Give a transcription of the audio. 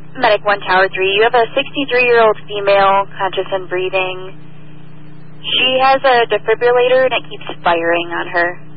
Medic 1 Tower 3, you have a 63-year-old female, conscious and breathing. She has a defibrillator and it keeps firing on her.